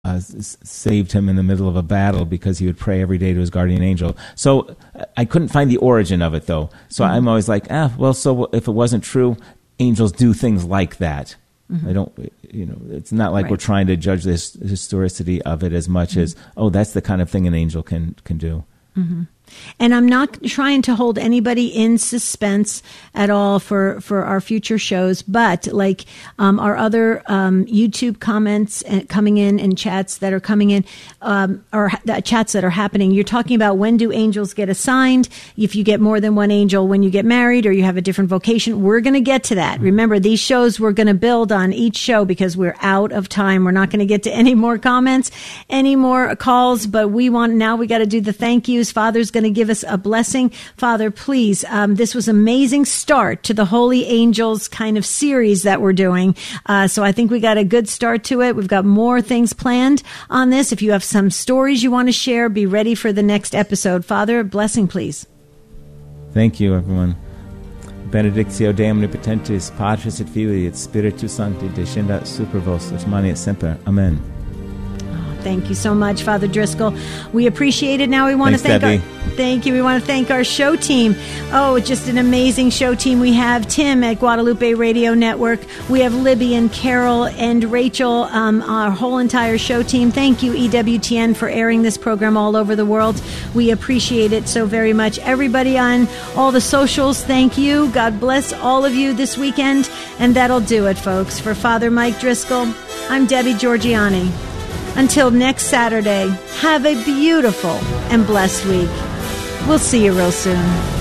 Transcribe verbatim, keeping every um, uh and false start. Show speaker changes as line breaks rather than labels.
uh, s- saved him in the middle of a battle because he would pray every day to his guardian angel. So I couldn't find the origin of it, though. So mm-hmm. I'm always like, ah, well, so if it wasn't true, angels do things like that. Mm-hmm. I don't, you know, it's not like right. we're trying to judge the his- historicity of it as much mm-hmm. as, oh, that's the kind of thing an angel can, can do.
Mm-hmm. And I'm not trying to hold anybody in suspense at all for, for our future shows, but like um, our other um, YouTube comments and coming in and chats that are coming in, um, or uh, chats that are happening, you're talking about when do angels get assigned, if you get more than one angel when you get married or you have a different vocation. We're going to get to that. Remember, these shows we're going to build on each show because we're out of time. We're not going to get to any more comments, any more calls, but we want, now we got to do the thank yous. Father's going to give us a blessing. Father, please, um, this was an amazing start to the Holy Angels kind of series that we're doing. Uh, so I think we got a good start to it. We've got more things planned on this. If you have some stories you want to share, be ready for the next episode. Father, blessing, please.
Thank you, everyone. Benedictio Dei Omnipotentis, Patris et Filii et Spiritus Sancti, descendat super vos, et mani et semper. Amen.
Thank you so much, Father Driscoll. We appreciate it. Now we want
Thanks,
to thank
Debbie.
our thank you. We want to thank our show team. Oh, just an amazing show team. We have Tim at Guadalupe Radio Network. We have Libby and Carol and Rachel, um, our whole entire show team. Thank you, E W T N, for airing this program all over the world. We appreciate it so very much. Everybody on all the socials, thank you. God bless all of you this weekend. And that'll do it, folks. For Father Mike Driscoll, I'm Debbie Georgiani. Until next Saturday, have a beautiful and blessed week. We'll see you real soon.